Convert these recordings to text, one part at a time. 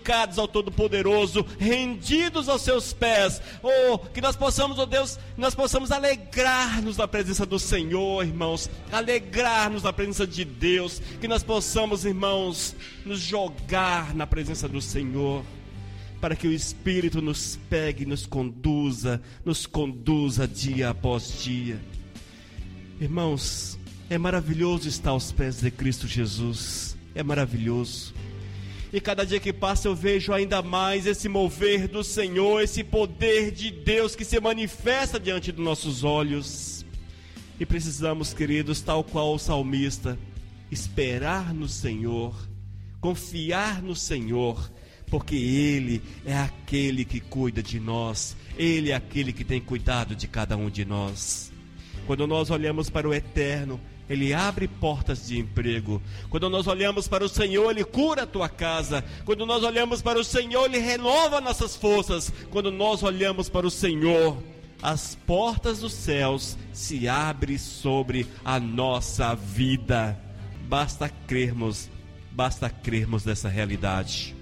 ao Todo-Poderoso, rendidos aos seus pés. Oh, que nós possamos, oh Deus, nós possamos alegrar-nos na presença do Senhor, irmãos, alegrar-nos na presença de Deus, que nós possamos, irmãos, nos jogar na presença do Senhor, para que o Espírito nos pegue, nos conduza dia após dia. Irmãos, é maravilhoso estar aos pés de Cristo Jesus, é maravilhoso. E cada dia que passa eu vejo ainda mais esse mover do Senhor, esse poder de Deus que se manifesta diante dos nossos olhos. E precisamos, queridos, tal qual o salmista, esperar no Senhor, confiar no Senhor, porque Ele é aquele que cuida de nós, Ele é aquele que tem cuidado de cada um de nós. Quando nós olhamos para o eterno, Ele abre portas de emprego. Quando nós olhamos para o Senhor, Ele cura a tua casa. Quando nós olhamos para o Senhor, Ele renova nossas forças. Quando nós olhamos para o Senhor, as portas dos céus se abrem sobre a nossa vida. Basta crermos nessa realidade.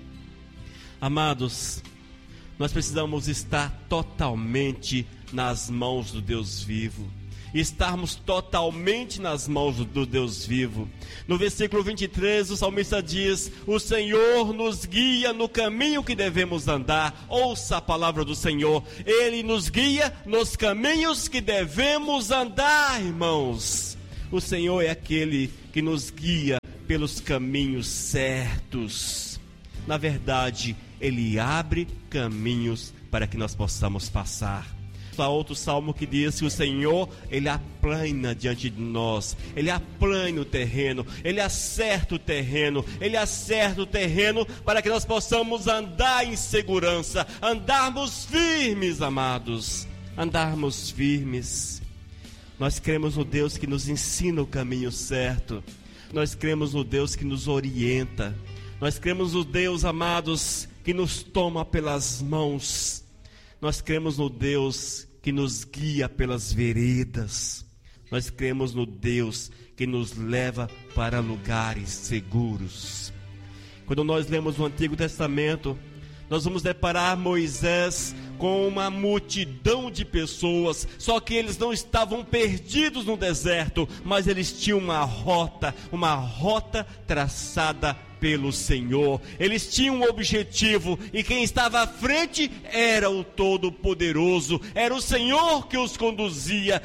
Amados, nós precisamos estar totalmente nas mãos do Deus vivo. Estarmos totalmente nas mãos do Deus vivo. No versículo 23, o salmista diz: o Senhor nos guia no caminho que devemos andar. Ouça a palavra do Senhor. Ele nos guia nos caminhos que devemos andar, irmãos. O Senhor é aquele que nos guia pelos caminhos certos. Na verdade, Ele abre caminhos para que nós possamos passar. Há outro salmo que diz que o Senhor, Ele aplana diante de nós, Ele aplana o terreno, Ele acerta o terreno, Ele acerta o terreno para que nós possamos andar em segurança, andarmos firmes, amados, andarmos firmes. Nós cremos no Deus que nos ensina o caminho certo, nós cremos no Deus que nos orienta, nós cremos no Deus, amados, que nos toma pelas mãos, nós cremos no Deus que nos guia pelas veredas. Nós cremos no Deus que nos leva para lugares seguros. Quando nós lemos o Antigo Testamento, nós vamos deparar Moisés com uma multidão de pessoas, só que eles não estavam perdidos no deserto, mas eles tinham uma rota traçada pelo Senhor. Eles tinham um objetivo, e quem estava à frente era o Todo-Poderoso, era o Senhor que os conduzia,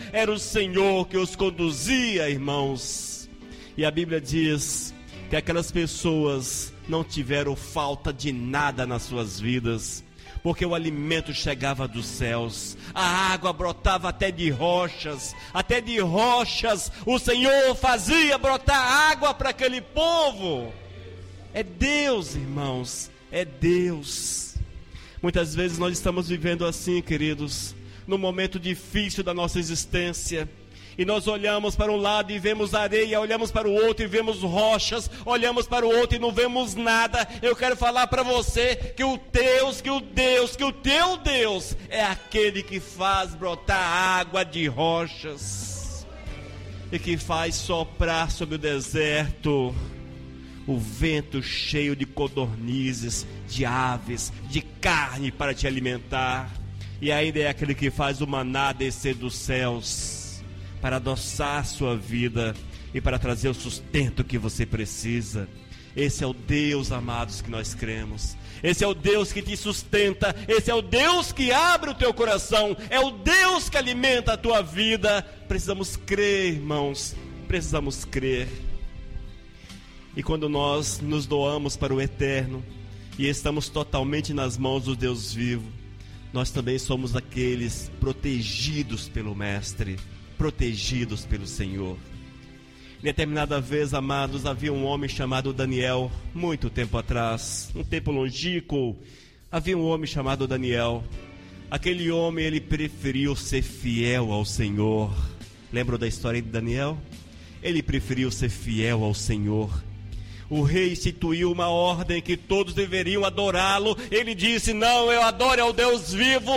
irmãos. E a Bíblia diz que aquelas pessoas não tiveram falta de nada nas suas vidas, porque o alimento chegava dos céus, a água brotava até de rochas, o Senhor fazia brotar água para aquele povo. É Deus, irmãos, é Deus. Muitas vezes nós estamos vivendo assim, queridos, num momento difícil da nossa existência, e nós olhamos para um lado e vemos areia, olhamos para o outro e vemos rochas, olhamos para o outro e não vemos nada. Eu quero falar para você que o teu Deus é aquele que faz brotar água de rochas, e que faz soprar sobre o deserto o vento cheio de codornizes, de aves, de carne para te alimentar. E ainda é aquele que faz o maná descer dos céus para adoçar a sua vida e para trazer o sustento que você precisa. Esse é o Deus, amados, que nós cremos. Esse é o Deus que te sustenta. Esse é o Deus que abre o teu coração. É o Deus que alimenta a tua vida. Precisamos crer, irmãos. Precisamos crer. E quando nós nos doamos para o eterno e estamos totalmente nas mãos do Deus vivo, nós também somos aqueles protegidos pelo Mestre, protegidos pelo Senhor. Determinada vez, amados, havia um homem chamado Daniel, muito tempo atrás, um tempo longínquo, havia um homem chamado Daniel. Aquele homem, ele preferiu ser fiel ao Senhor. Lembram da história de Daniel? Ele preferiu ser fiel ao Senhor. O rei instituiu uma ordem que todos deveriam adorá-lo. Ele disse: não, eu adoro ao Deus vivo,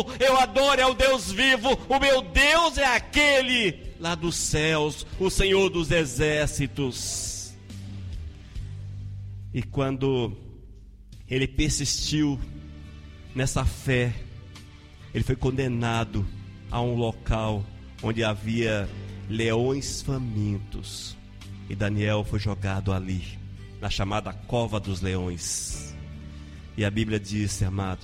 o meu Deus é aquele lá dos céus, o Senhor dos exércitos. E quando ele persistiu nessa fé. Ele foi condenado a um local onde havia leões famintos. E Daniel foi jogado ali, na chamada cova dos leões. E a Bíblia diz, amado,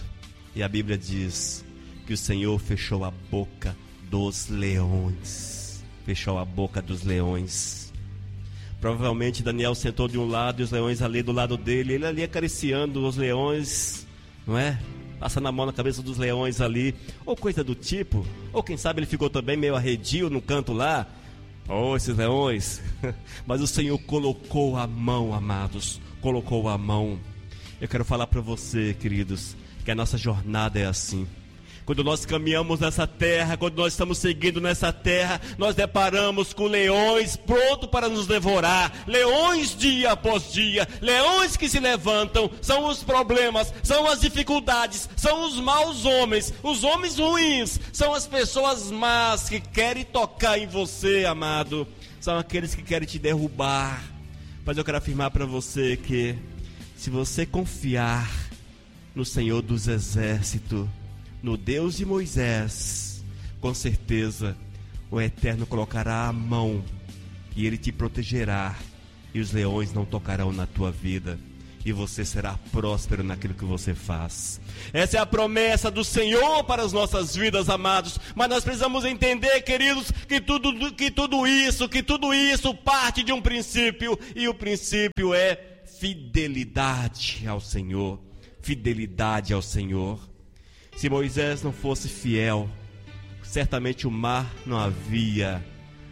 que o Senhor fechou a boca dos leões. Fechou a boca dos leões. Provavelmente Daniel sentou de um lado e os leões ali do lado dele. Ele ali acariciando os leões, não é? Passando a mão na cabeça dos leões ali, ou coisa do tipo. Ou quem sabe ele ficou também meio arredio no canto lá. Oh, esses leões. Mas o Senhor colocou a mão, amados, colocou a mão. Eu quero falar para você, queridos, que a nossa jornada é assim. Quando nós caminhamos nessa terra, quando nós estamos seguindo nessa terra, nós deparamos com leões prontos para nos devorar. Leões dia após dia, leões que se levantam. São os problemas, são as dificuldades, são os maus homens, os homens ruins. São as pessoas más que querem tocar em você, amado. São aqueles que querem te derrubar. Mas eu quero afirmar para você que se você confiar no Senhor dos Exércitos, no Deus de Moisés, com certeza o Eterno colocará a mão e Ele te protegerá, e os leões não tocarão na tua vida, e você será próspero naquilo que você faz. Essa é a promessa do Senhor para as nossas vidas, amados. Mas nós precisamos entender, queridos, que tudo isso parte de um princípio, e o princípio é fidelidade ao Senhor. Fidelidade ao Senhor. Se Moisés não fosse fiel, certamente o mar não havia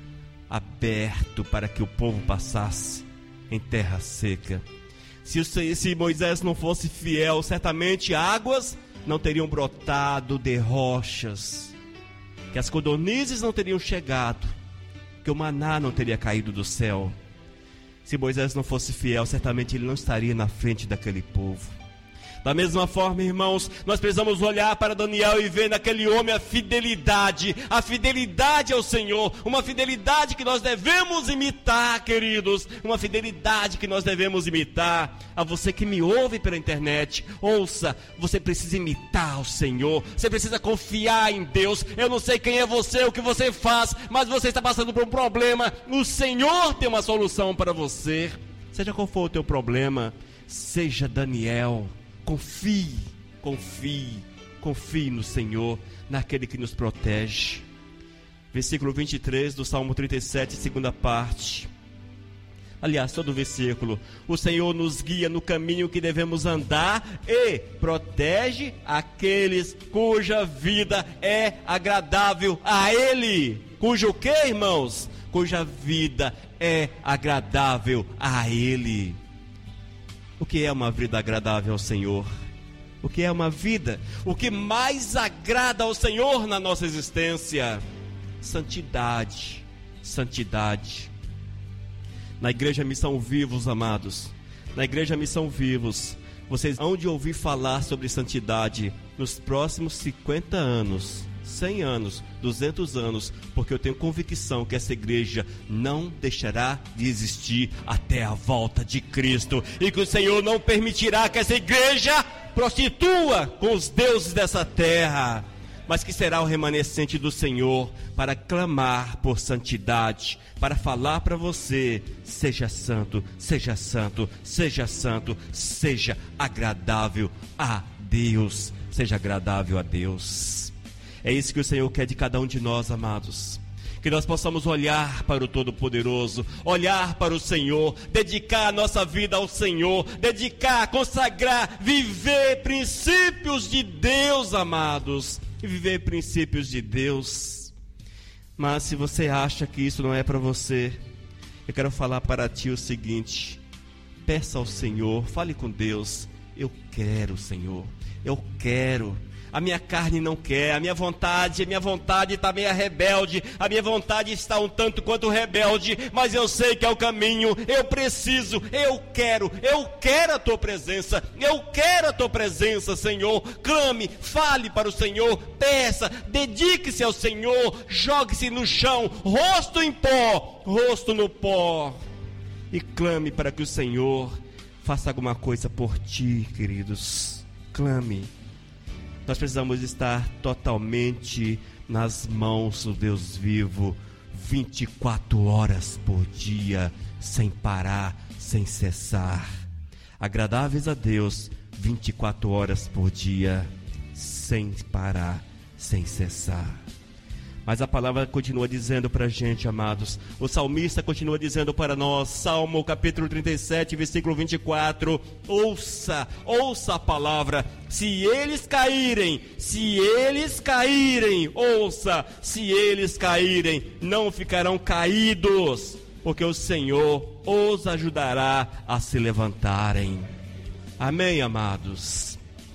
aberto para que o povo passasse em terra seca. Se Moisés não fosse fiel, certamente águas não teriam brotado de rochas, que as codornizes não teriam chegado, que o maná não teria caído do céu. Se Moisés não fosse fiel, certamente ele não estaria na frente daquele povo. Da mesma forma, irmãos, nós precisamos olhar para Daniel e ver naquele homem a fidelidade ao Senhor, uma fidelidade que nós devemos imitar, queridos, uma fidelidade que nós devemos imitar. A você que me ouve pela internet, ouça, você precisa imitar o Senhor, você precisa confiar em Deus. Eu não sei quem é você, o que você faz, mas você está passando por um problema, o Senhor tem uma solução para você. Seja qual for o teu problema, seja Daniel. Confie no Senhor, naquele que nos protege. Versículo 23 do Salmo 37, segunda parte. Aliás, todo o versículo. O Senhor nos guia no caminho que devemos andar e protege aqueles cuja vida é agradável a Ele. Cujo o quê, irmãos? Cuja vida é agradável a Ele. O que é uma vida agradável ao Senhor? O que é uma vida? O que mais agrada ao Senhor na nossa existência? Santidade. Santidade. Na Igreja Missão Vivos, amados, na Igreja Missão Vivos, vocês hão de ouvir falar sobre santidade nos próximos 50 anos, 100 anos, 200 anos, porque eu tenho convicção que essa igreja não deixará de existir até a volta de Cristo, e que o Senhor não permitirá que essa igreja prostitua com os deuses dessa terra, mas que será o remanescente do Senhor para clamar por santidade, para falar para você: seja santo, seja santo, seja santo, seja agradável a Deus, seja agradável a Deus. É isso que o Senhor quer de cada um de nós, amados. Que nós possamos olhar para o Todo-Poderoso, olhar para o Senhor, dedicar a nossa vida ao Senhor, dedicar, consagrar, viver princípios de Deus, amados. Viver princípios de Deus. Mas se você acha que isso não é para você, eu quero falar para ti o seguinte: peça ao Senhor, fale com Deus. Eu quero, Senhor, eu quero. A minha carne não quer, a minha vontade está meio rebelde, a minha vontade está um tanto quanto rebelde, mas eu sei que é o caminho, eu preciso, eu quero a tua presença, Senhor. Clame, fale para o Senhor, peça, dedique-se ao Senhor, jogue-se no chão, rosto no pó, e clame para que o Senhor Faça alguma coisa por ti, queridos. Clame. Nós precisamos estar totalmente nas mãos do Deus vivo, 24 horas por dia, sem parar, sem cessar. Agradáveis a Deus, 24 horas por dia, sem parar, sem cessar. Mas a palavra continua dizendo para a gente, amados, o salmista continua dizendo para nós, Salmo capítulo 37, versículo 24, ouça a palavra, se eles caírem, ouça, se eles caírem, não ficarão caídos, porque o Senhor os ajudará a se levantarem. Amém, amados?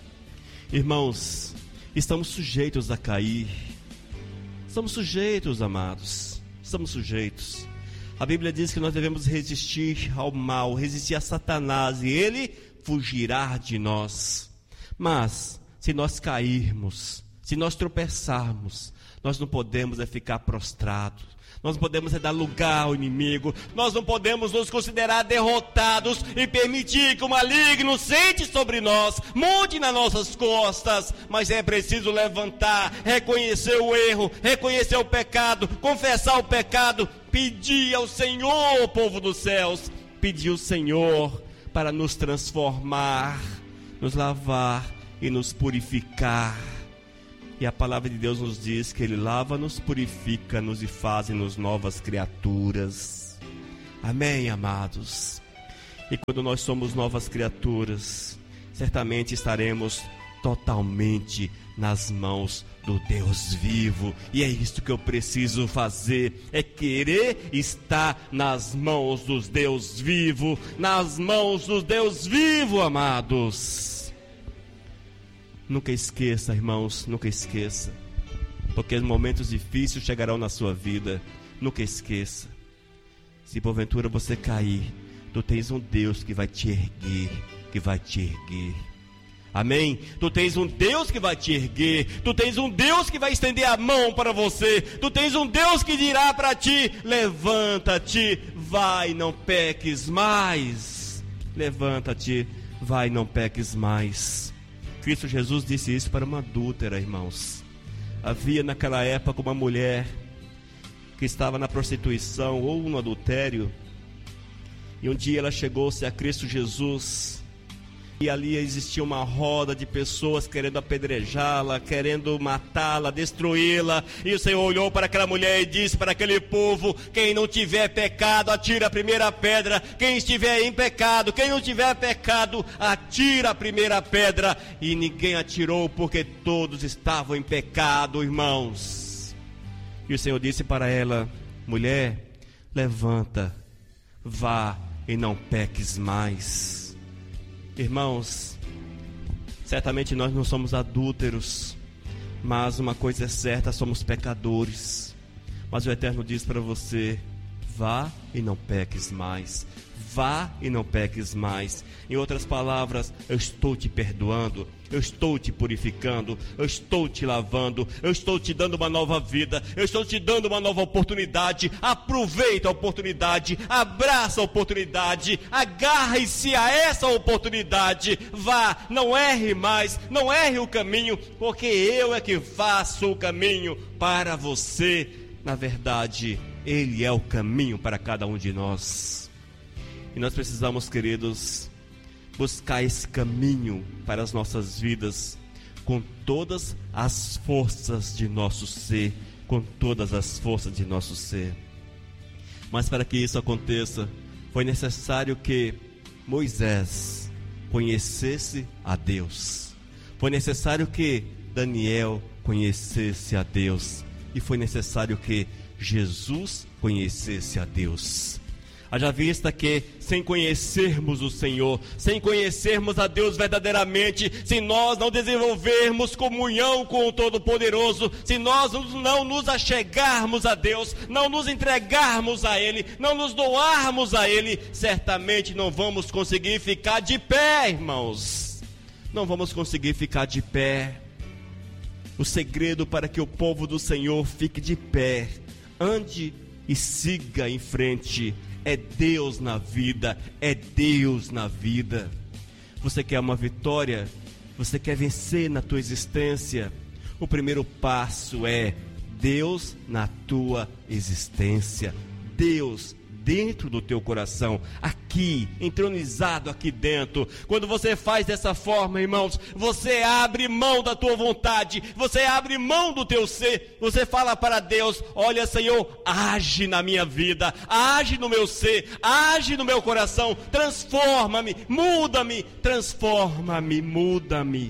Irmãos, estamos sujeitos a cair. Estamos sujeitos, amados. Estamos sujeitos. A Bíblia diz que nós devemos resistir ao mal, resistir a Satanás, e ele fugirá de nós. Mas, se nós cairmos, se nós tropeçarmos, nós não podemos ficar prostrados. Nós não podemos dar lugar ao inimigo. Nós não podemos nos considerar derrotados e permitir que o maligno sente sobre nós, monte nas nossas costas. Mas é preciso levantar, reconhecer o erro, reconhecer o pecado, confessar o pecado, pedir ao Senhor, povo dos céus, pedir ao Senhor para nos transformar, nos lavar e nos purificar. E a palavra de Deus nos diz que Ele lava-nos, purifica-nos e faz-nos novas criaturas. Amém, amados? E quando nós somos novas criaturas, certamente estaremos totalmente nas mãos do Deus vivo. E é isso que eu preciso fazer, é querer estar nas mãos dos Deus vivo, nas mãos do Deus vivo, amados. Nunca esqueça, irmãos, nunca esqueça, porque momentos difíceis chegarão na sua vida. Nunca esqueça, se porventura você cair, tu tens um Deus que vai te erguer, que vai te erguer. Amém? Tu tens um Deus que vai te erguer, tu tens um Deus que vai estender a mão para você, tu tens um Deus que dirá para ti, levanta-te, vai, não peques mais. Levanta-te, vai, não peques mais. Cristo Jesus disse isso para uma adúltera, irmãos. Havia naquela época uma mulher que estava na prostituição ou no adultério, e um dia ela chegou-se a Cristo Jesus, e ali existia uma roda de pessoas querendo apedrejá-la, querendo matá-la, destruí-la. E o Senhor olhou para aquela mulher e disse para aquele povo: quem não tiver pecado, atira a primeira pedra. Quem estiver em pecado, quem não tiver pecado, atira a primeira pedra. E ninguém atirou, porque todos estavam em pecado, irmãos. E o Senhor disse para ela: mulher, levanta, vá e não peques mais. Irmãos, certamente nós não somos adúlteros, mas uma coisa é certa, somos pecadores. Mas o Eterno diz para você: vá e não peques mais. Vá e não peques mais. Em outras palavras, eu estou te perdoando, eu estou te purificando, eu estou te lavando, eu estou te dando uma nova vida, eu estou te dando uma nova oportunidade. Aproveita a oportunidade, abraça a oportunidade, agarre-se a essa oportunidade. Vá, não erre mais, não erre o caminho, porque eu é que faço o caminho para você. Na verdade, Ele é o caminho para cada um de nós. E nós precisamos, queridos, buscar esse caminho para as nossas vidas com todas as forças de nosso ser, com todas as forças de nosso ser. Mas para que isso aconteça, foi necessário que Moisés conhecesse a Deus. Foi necessário que Daniel conhecesse a Deus. E foi necessário que Jesus conhecesse a Deus. Haja vista que, sem conhecermos o Senhor, sem conhecermos a Deus verdadeiramente, se nós não desenvolvermos comunhão com o Todo-Poderoso, se nós não nos achegarmos a Deus, não nos entregarmos a Ele, não nos doarmos a Ele, certamente não vamos conseguir ficar de pé, irmãos. Não vamos conseguir ficar de pé. O segredo para que o povo do Senhor fique de pé, ande e siga em frente, É Deus na vida, é Deus na vida. Você quer uma vitória? Você quer vencer na tua existência? O primeiro passo é Deus na tua existência. Deus dentro do teu coração, aqui, entronizado aqui dentro. Quando você faz dessa forma, irmãos, você abre mão da tua vontade, você abre mão do teu ser, você fala para Deus: olha, Senhor, age na minha vida, age no meu ser, age no meu coração, transforma-me, muda-me, transforma-me, muda-me.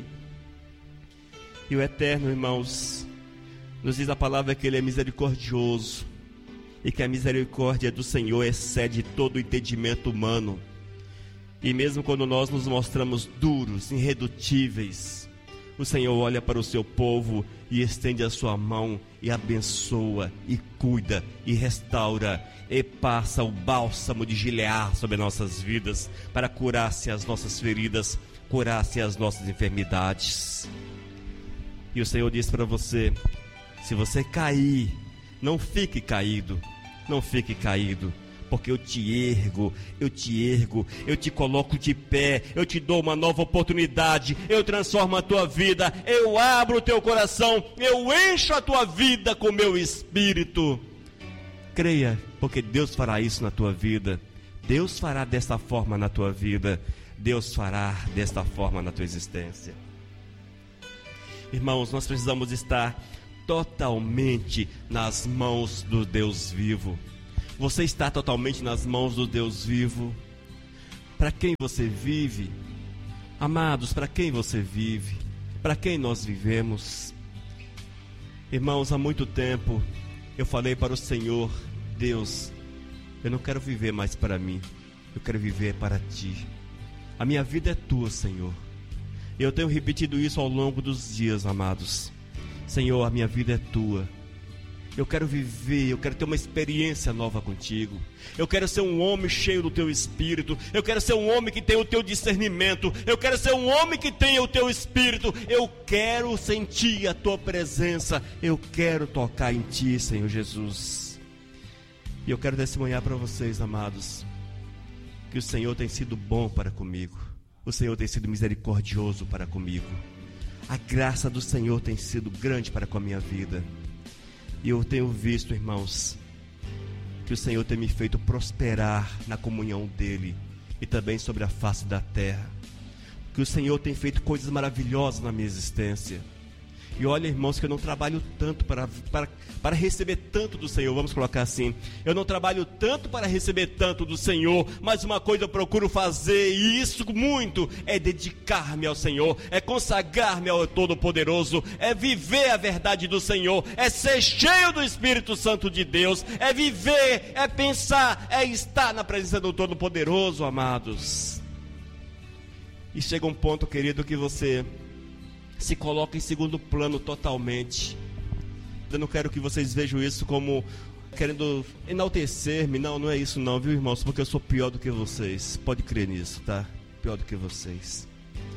E o Eterno, irmãos, nos diz a palavra que Ele é misericordioso, e que a misericórdia do Senhor excede todo o entendimento humano. E mesmo quando nós nos mostramos duros, irredutíveis, o Senhor olha para o seu povo e estende a sua mão e abençoa, e cuida, e restaura, e passa o bálsamo de Gileade sobre nossas vidas, para curar-se as nossas feridas, curar-se as nossas enfermidades. E o Senhor diz para você: se você cair, não fique caído, não fique caído, porque eu te ergo, eu te coloco de pé, eu te dou uma nova oportunidade, eu transformo a tua vida, eu abro o teu coração, eu encho a tua vida com o meu Espírito. Creia, porque Deus fará isso na tua vida, Deus fará desta forma na tua vida, Deus fará desta forma na tua existência. Irmãos, nós precisamos estar totalmente nas mãos do Deus vivo. Você está totalmente nas mãos do Deus vivo. Para quem você vive? Amados, para quem você vive? Para quem nós vivemos? Irmãos, há muito tempo eu falei para o Senhor: Deus, eu não quero viver mais para mim, eu quero viver para Ti. A minha vida é Tua, Senhor. Eu tenho repetido isso ao longo dos dias, amados. Senhor, a minha vida é Tua. Eu quero viver, eu quero ter uma experiência nova contigo. Eu quero ser um homem cheio do Teu Espírito. Eu quero ser um homem que tenha o Teu discernimento. Eu quero ser um homem que tenha o Teu Espírito. Eu quero sentir a Tua presença. Eu quero tocar em Ti, Senhor Jesus. E eu quero testemunhar para vocês, amados, que o Senhor tem sido bom para comigo. O Senhor tem sido misericordioso para comigo. A graça do Senhor tem sido grande para com a minha vida. E eu tenho visto, irmãos, que o Senhor tem me feito prosperar na comunhão dEle e também sobre a face da terra. Que o Senhor tem feito coisas maravilhosas na minha existência. E olha, irmãos, que eu não trabalho tanto para receber tanto do Senhor. Vamos colocar assim: eu não trabalho tanto para receber tanto do Senhor, mas uma coisa eu procuro fazer, e isso muito, é dedicar-me ao Senhor, é consagrar-me ao Todo-Poderoso, é viver a verdade do Senhor, é ser cheio do Espírito Santo de Deus, é viver, é pensar, é estar na presença do Todo-Poderoso, amados. E chega um ponto, querido, que você se coloca em segundo plano totalmente. Eu não quero que vocês vejam isso como querendo enaltecer-me. Não é isso não, viu, irmãos? Porque eu sou pior do que vocês. Pode crer nisso, tá? Pior do que vocês.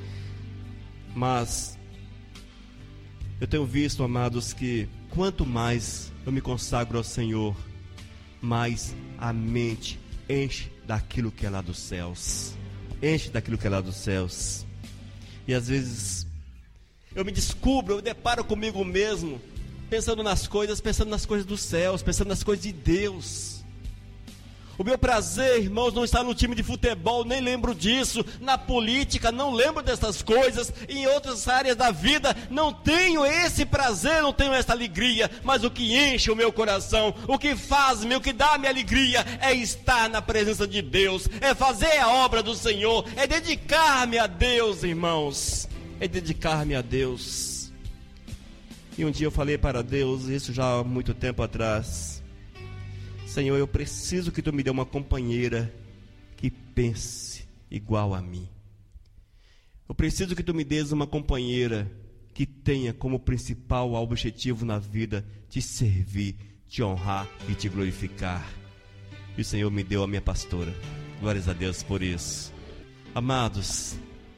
Mas eu tenho visto, amados, que quanto mais eu me consagro ao Senhor, mais a mente enche daquilo que é lá dos céus. Enche daquilo que é lá dos céus. E às vezes eu me descubro, eu deparo comigo mesmo, pensando nas coisas dos céus, pensando nas coisas de Deus. O meu prazer, irmãos, não está no time de futebol, nem lembro disso. Na política, não lembro dessas coisas. Em outras áreas da vida, não tenho esse prazer, não tenho essa alegria. Mas o que enche o meu coração, o que faz-me, o que dá-me alegria, é estar na presença de Deus, é fazer a obra do Senhor, é dedicar-me a Deus, irmãos. É dedicar-me a Deus. E um dia eu falei para Deus, isso já há muito tempo atrás: Senhor, eu preciso que Tu me dê uma companheira que pense igual a mim. Eu preciso que Tu me dês uma companheira que tenha como principal objetivo na vida Te servir, Te honrar e Te glorificar. E o Senhor me deu a minha pastora. Glórias a Deus por isso. Amados,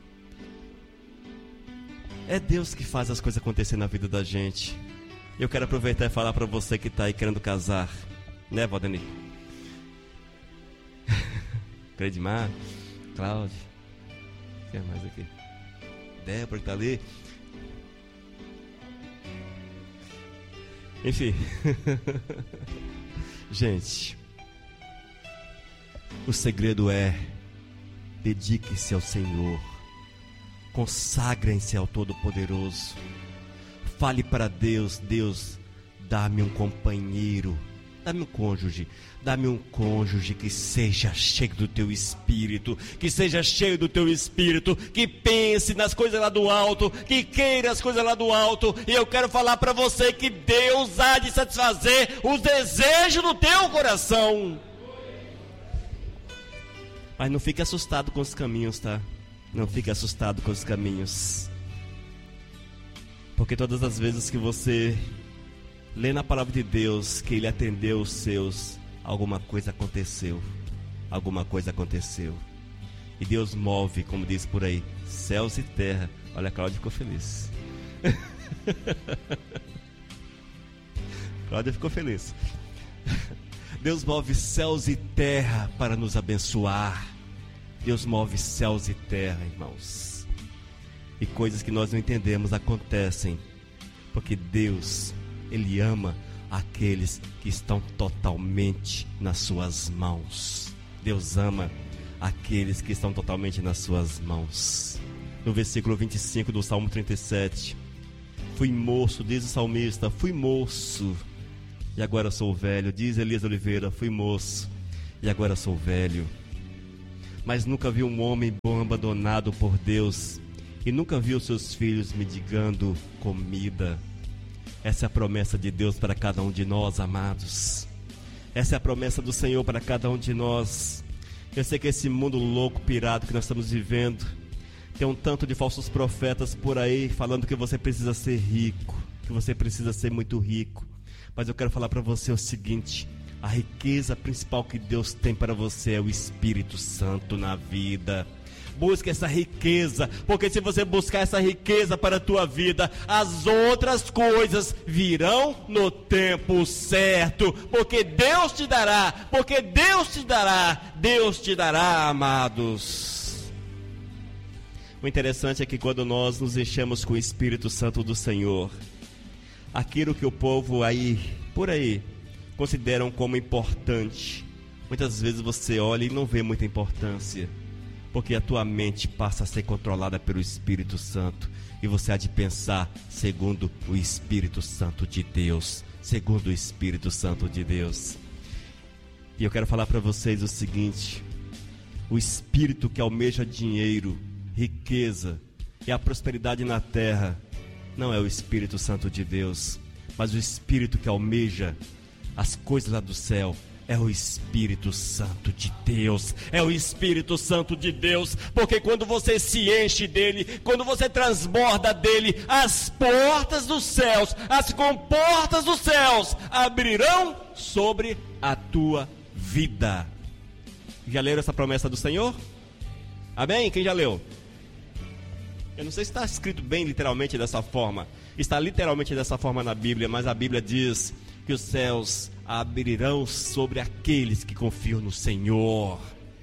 é Deus que faz as coisas acontecer na vida da gente. Eu quero aproveitar e falar para você que está aí querendo casar, né, Valdemir? Credimar, Cláudio, quem é mais aqui? Débora que tá ali. Enfim. Gente, o segredo é: dediquem-se ao Senhor, consagrem-se ao Todo-Poderoso, fale para Deus: Deus, dá-me um companheiro, dá-me um cônjuge que seja cheio do teu Espírito, que pense nas coisas lá do alto, que queira as coisas lá do alto. E eu quero falar para você que Deus há de satisfazer os desejos do teu coração. Mas não fique assustado com os caminhos, tá? Não fique assustado com os caminhos, porque todas as vezes que você lê na palavra de Deus que Ele atendeu os seus, alguma coisa aconteceu. E Deus move, como diz por aí, céus e terra. Olha, a Cláudia ficou feliz. Cláudia ficou feliz. Deus move céus e terra para nos abençoar. Deus move céus e terra, irmãos. E coisas que nós não entendemos acontecem, porque Deus, Ele ama aqueles que estão totalmente nas suas mãos. Deus ama aqueles que estão totalmente nas suas mãos. No versículo 25 do Salmo 37, fui moço, diz o salmista, fui moço e agora sou velho. Diz Elias Oliveira, fui moço e agora sou velho. Mas nunca vi um homem bom abandonado por Deus, e nunca vi os seus filhos mendigando comida. Essa é a promessa de Deus para cada um de nós, amados. Essa é a promessa do Senhor para cada um de nós. Eu sei que esse mundo louco, pirado que nós estamos vivendo, tem um tanto de falsos profetas por aí falando que você precisa ser rico, que você precisa ser muito rico. Mas eu quero falar para você o seguinte: a riqueza principal que Deus tem para você é o Espírito Santo na vida. Busque essa riqueza, porque se você buscar essa riqueza para a tua vida, as outras coisas virão no tempo certo, porque Deus te dará, amados. O interessante é que quando nós nos enchemos com o Espírito Santo do Senhor, aquilo que o povo por aí consideram como importante, muitas vezes você olha e não vê muita importância, porque a tua mente passa a ser controlada pelo Espírito Santo, e você há de pensar segundo o Espírito Santo de Deus, E eu quero falar para vocês o seguinte: o espírito que almeja dinheiro, riqueza e a prosperidade na terra não é o Espírito Santo de Deus, mas o espírito que almeja as coisas lá do céu é o Espírito Santo de Deus. Porque quando você se enche dele, quando você transborda dele, as portas dos céus, as comportas dos céus abrirão sobre a tua vida. Já leram essa promessa do Senhor? Amém? Quem já leu? Eu não sei se está escrito bem literalmente dessa forma. Está literalmente dessa forma na Bíblia, mas a Bíblia diz que os céus abrirão sobre aqueles que confiam no Senhor.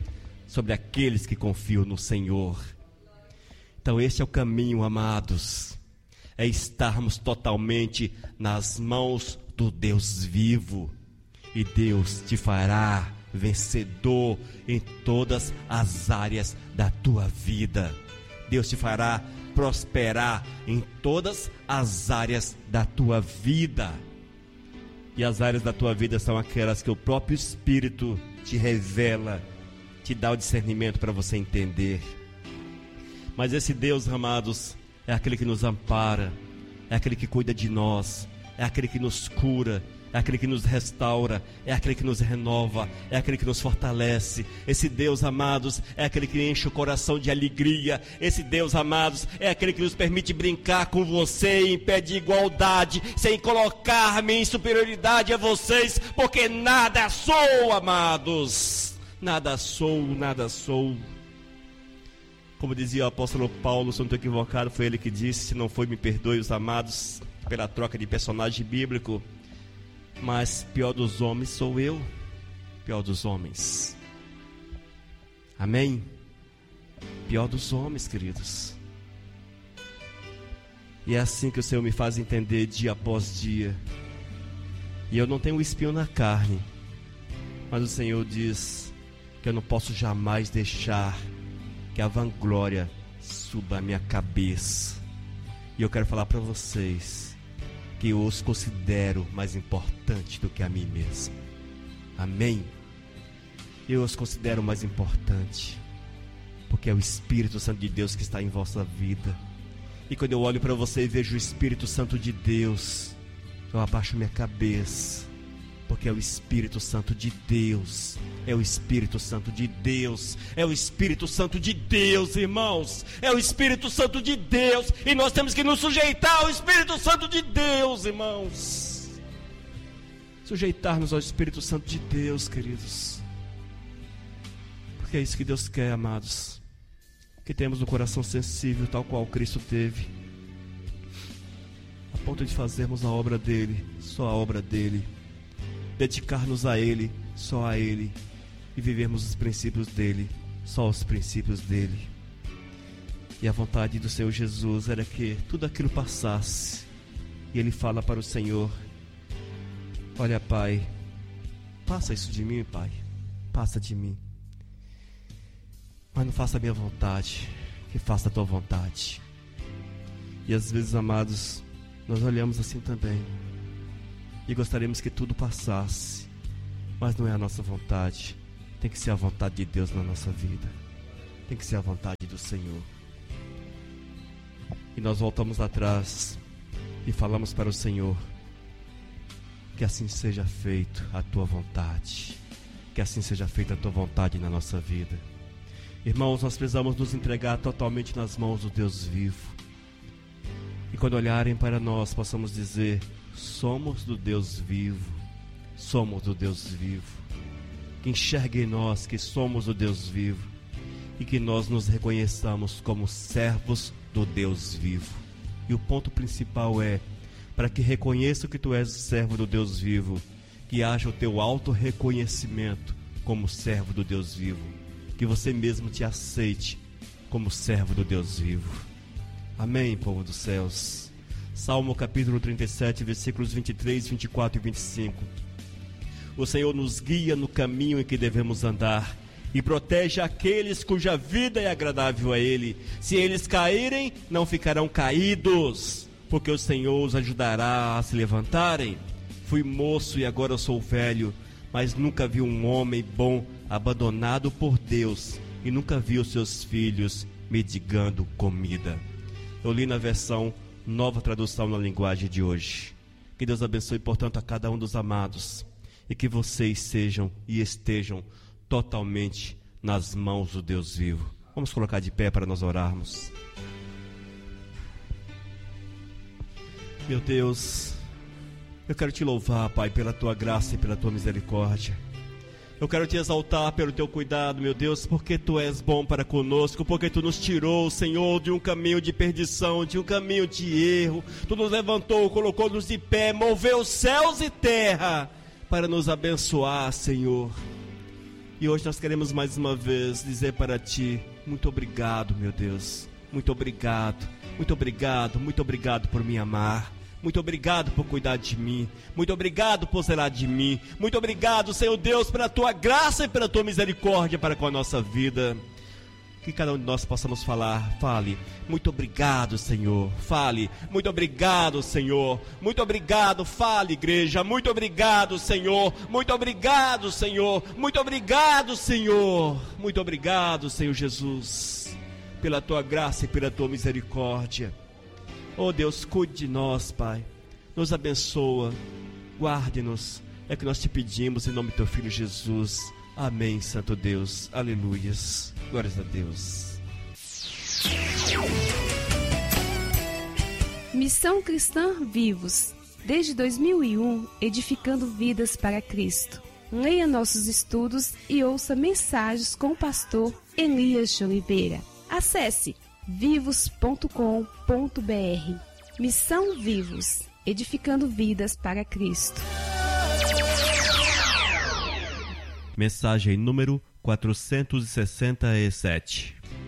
Então este é o caminho, amados. É estarmos totalmente nas mãos do Deus vivo. E Deus te fará vencedor em todas as áreas da tua vida. Deus te fará prosperar em todas as áreas da tua vida. E as áreas da tua vida são aquelas que o próprio Espírito te revela, te dá o discernimento para você entender. Mas esse Deus, amados, é aquele que nos ampara, é aquele que cuida de nós, é aquele que nos cura, é aquele que nos restaura, é aquele que nos renova, é aquele que nos fortalece. Esse Deus, amados, é aquele que enche o coração de alegria. Esse Deus, amados, é aquele que nos permite brincar com você em pé de igualdade, sem colocar-me em superioridade a vocês, porque nada sou, amados, nada sou. Como dizia o apóstolo Paulo, se eu não estou equivocado, foi ele que disse: se não foi, me perdoe os amados pela troca de personagem bíblico, mas pior dos homens sou eu, pior dos homens. Amém? Pior dos homens, queridos. E é assim que o Senhor me faz entender dia após dia. E eu não tenho um espinho na carne, mas o Senhor diz que eu não posso jamais deixar que a vanglória suba a minha cabeça. E eu quero falar para vocês que eu os considero mais importante do que a mim mesmo. Amém? Eu os considero mais importante, porque é o Espírito Santo de Deus que está em vossa vida. E quando eu olho para você e vejo o Espírito Santo de Deus, eu abaixo minha cabeça, porque é o Espírito Santo de Deus. É o Espírito Santo de Deus. É o Espírito Santo de Deus, irmãos. É o Espírito Santo de Deus. E nós temos que nos sujeitar ao Espírito Santo de Deus, irmãos. Sujeitar-nos ao Espírito Santo de Deus, queridos. Porque é isso que Deus quer, amados. Que temos um coração sensível, tal qual Cristo teve, a ponto de fazermos a obra dele, só a obra dele, dedicar-nos a ele, só a ele, e vivermos os princípios dele, só os princípios dele. E a vontade do Senhor Jesus era que tudo aquilo passasse. E ele fala para o Senhor: olha, Pai, passa isso de mim, Pai, passa de mim, mas não faça a minha vontade, que faça a tua vontade. E às vezes, amados, nós olhamos assim também e gostaríamos que tudo passasse, mas não é a nossa vontade. Tem que ser a vontade de Deus na nossa vida, tem que ser a vontade do Senhor. E nós voltamos atrás e falamos para o Senhor: que assim seja feito a tua vontade, que assim seja feita a tua vontade na nossa vida. Irmãos, nós precisamos nos entregar totalmente nas mãos do Deus vivo. E quando olharem para nós, possamos dizer: somos do Deus vivo, somos do Deus vivo. Que enxergue em nós que somos do Deus vivo e que nós nos reconheçamos como servos do Deus vivo. E o ponto principal é, para que reconheça que tu és o servo do Deus vivo, que haja o teu auto-reconhecimento como servo do Deus vivo, que você mesmo te aceite como servo do Deus vivo. Amém, povo dos céus. Salmo capítulo 37, versículos 23, 24 e 25. O Senhor nos guia no caminho em que devemos andar e protege aqueles cuja vida é agradável a Ele. Se eles caírem, não ficarão caídos, porque o Senhor os ajudará a se levantarem. Fui moço e agora sou velho, mas nunca vi um homem bom abandonado por Deus, e nunca vi os seus filhos mendigando comida. Eu li na versão Nova Tradução na linguagem de hoje. Que Deus abençoe, portanto, a cada um dos amados, e que vocês sejam e estejam totalmente nas mãos do Deus vivo. Vamos colocar de pé para nós orarmos. Meu Deus, eu quero te louvar, Pai, pela tua graça e pela tua misericórdia. Eu quero te exaltar pelo teu cuidado, meu Deus, porque tu és bom para conosco, porque tu nos tirou, Senhor, de um caminho de perdição, de um caminho de erro. Tu nos levantou, colocou-nos de pé, moveu céus e terra para nos abençoar, Senhor. E hoje nós queremos mais uma vez dizer para ti: muito obrigado, meu Deus, muito obrigado, muito obrigado, muito obrigado por me amar. Muito obrigado por cuidar de mim. Muito obrigado por zelar de mim. Muito obrigado, Senhor Deus, pela tua graça e pela tua misericórdia para com a nossa vida. Que cada um de nós possamos fale: muito obrigado, Senhor. Fale: muito obrigado, Senhor. Muito obrigado, fale, igreja. Muito obrigado, Senhor. Muito obrigado, Senhor. Muito obrigado, Senhor. Muito obrigado, Senhor Jesus, pela tua graça e pela tua misericórdia. Oh Deus, cuide de nós, Pai, nos abençoa, guarde-nos, é que nós te pedimos em nome do teu Filho Jesus. Amém, Santo Deus, aleluias, glórias a Deus. Missão Cristã Vivos, desde 2001, edificando vidas para Cristo. Leia nossos estudos e ouça mensagens com o pastor Elias de Oliveira. Acesse vivos.com.br. Missão Vivos, edificando vidas para Cristo. Mensagem número 467.